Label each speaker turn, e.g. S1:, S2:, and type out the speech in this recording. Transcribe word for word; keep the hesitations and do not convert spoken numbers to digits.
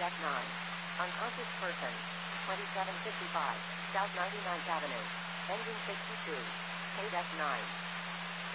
S1: K nine. Unconscious person. twenty-seven fifty-five. South ninety-ninth Avenue. Engine sixty-two. K nine.